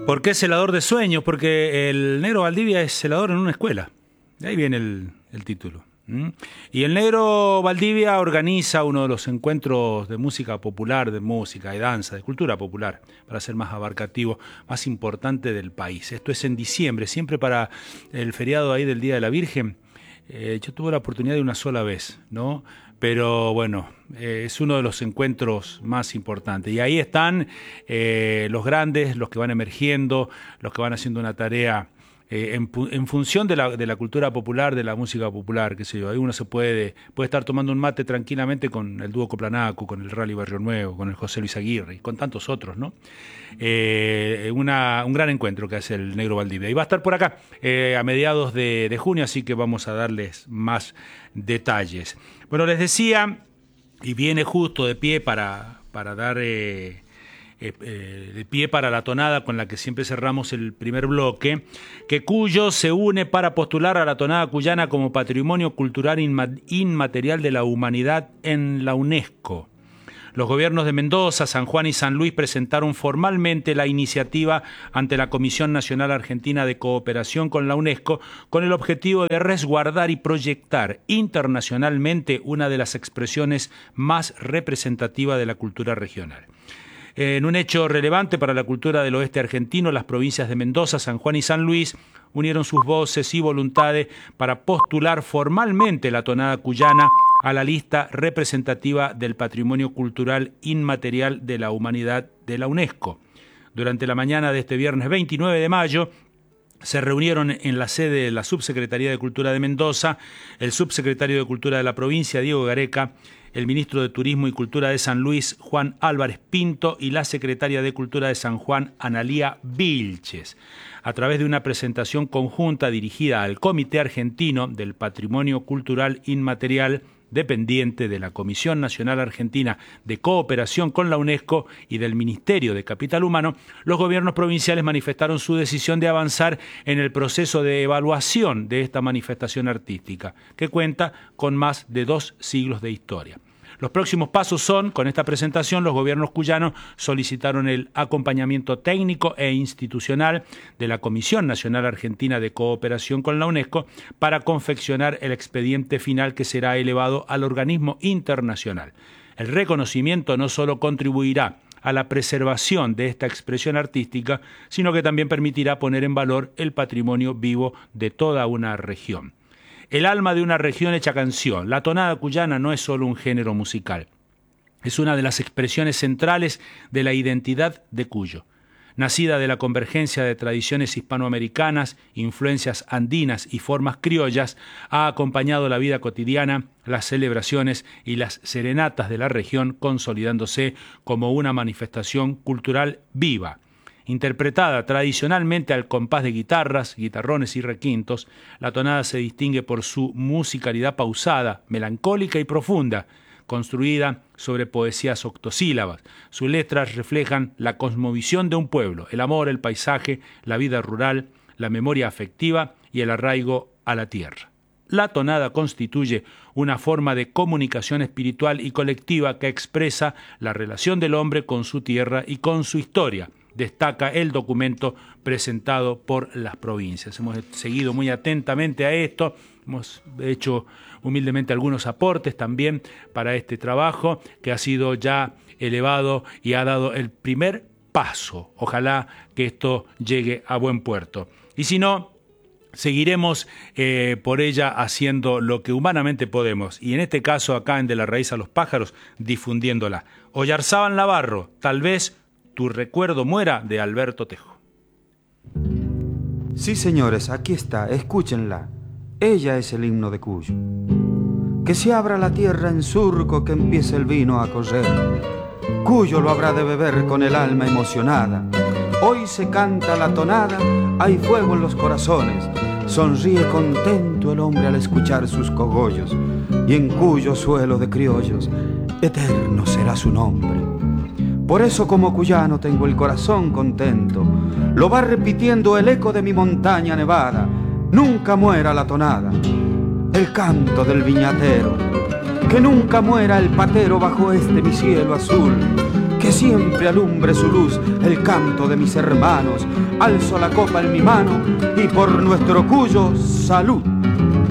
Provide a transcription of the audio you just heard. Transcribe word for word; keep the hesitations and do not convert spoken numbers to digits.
¿Por qué celador de sueños? Porque el Negro Valdivia es celador en una escuela. De ahí viene el, el título. ¿Mm? Y el Negro Valdivia organiza uno de los encuentros de música popular, de música, de danza, de cultura popular, para ser más abarcativo, más importante del país. Esto es en diciembre, siempre para el feriado ahí del Día de la Virgen. Eh, yo tuve la oportunidad de una sola vez, ¿no? Pero bueno, eh, es uno de los encuentros más importantes. Y ahí están eh, los grandes, los que van emergiendo, los que van haciendo una tarea eh, en, en función de la, de la cultura popular, de la música popular, qué sé yo. Ahí uno se puede, puede estar tomando un mate tranquilamente con el dúo Coplanacu, con el Rally Barrio Nuevo, con el José Luis Aguirre y con tantos otros, ¿no? Eh, una, un gran encuentro que hace el Negro Valdivia. Y va a estar por acá eh, a mediados de, de junio, así que vamos a darles más detalles. Bueno, les decía, y viene justo de pie para, para dar eh, eh, eh, de pie para la tonada con la que siempre cerramos el primer bloque, que Cuyo se une para postular a la tonada cuyana como Patrimonio Cultural Inma- Inmaterial de la Humanidad en la UNESCO. Los gobiernos de Mendoza, San Juan y San Luis presentaron formalmente la iniciativa ante la Comisión Nacional Argentina de Cooperación con la UNESCO con el objetivo de resguardar y proyectar internacionalmente una de las expresiones más representativas de la cultura regional. En un hecho relevante para la cultura del oeste argentino, las provincias de Mendoza, San Juan y San Luis unieron sus voces y voluntades para postular formalmente la tonada cuyana a la lista representativa del Patrimonio Cultural Inmaterial de la Humanidad de la UNESCO. Durante la mañana de este viernes veintinueve de mayo, se reunieron en la sede de la Subsecretaría de Cultura de Mendoza, el subsecretario de Cultura de la provincia, Diego Gareca, el ministro de Turismo y Cultura de San Luis, Juan Álvarez Pinto, y la secretaria de Cultura de San Juan, Analía Vilches. A través de una presentación conjunta dirigida al Comité Argentino del Patrimonio Cultural Inmaterial, dependiente de la Comisión Nacional Argentina de Cooperación con la UNESCO y del Ministerio de Capital Humano, los gobiernos provinciales manifestaron su decisión de avanzar en el proceso de evaluación de esta manifestación artística, que cuenta con más de dos siglos de historia. Los próximos pasos son, con esta presentación, los gobiernos cuyanos solicitaron el acompañamiento técnico e institucional de la Comisión Nacional Argentina de Cooperación con la UNESCO para confeccionar el expediente final que será elevado al organismo internacional. El reconocimiento no solo contribuirá a la preservación de esta expresión artística, sino que también permitirá poner en valor el patrimonio vivo de toda una región. El alma de una región hecha canción. La tonada cuyana no es solo un género musical. Es una de las expresiones centrales de la identidad de Cuyo. Nacida de la convergencia de tradiciones hispanoamericanas, influencias andinas y formas criollas, ha acompañado la vida cotidiana, las celebraciones y las serenatas de la región, consolidándose como una manifestación cultural viva. Interpretada tradicionalmente al compás de guitarras, guitarrones y requintos, la tonada se distingue por su musicalidad pausada, melancólica y profunda, construida sobre poesías octosílabas. Sus letras reflejan la cosmovisión de un pueblo, el amor, el paisaje, la vida rural, la memoria afectiva y el arraigo a la tierra. La tonada constituye una forma de comunicación espiritual y colectiva que expresa la relación del hombre con su tierra y con su historia. Destaca el documento presentado por las provincias. Hemos seguido muy atentamente a esto, hemos hecho humildemente algunos aportes también para este trabajo que ha sido ya elevado y ha dado el primer paso. Ojalá que esto llegue a buen puerto. Y si no, seguiremos eh, por ella haciendo lo que humanamente podemos, y en este caso acá en De la Raíz a los Pájaros, difundiéndola. Oyarzábal Navarro, tal vez Tu recuerdo muera, de Alberto Tejo. Sí, señores, aquí está, escúchenla. Ella es el himno de Cuyo. Que se abra la tierra en surco, que empiece el vino a correr. Cuyo lo habrá de beber con el alma emocionada. Hoy se canta la tonada, hay fuego en los corazones. Sonríe contento el hombre al escuchar sus cogollos. Y en Cuyo suelo de criollos, eterno será su nombre. Por eso como cuyano tengo el corazón contento. Lo va repitiendo el eco de mi montaña nevada. Nunca muera la tonada, el canto del viñatero. Que nunca muera el patero bajo este mi cielo azul. Que que siempre alumbre su luz el canto de mis hermanos. Alzo la copa en mi mano y por nuestro Cuyo, salud.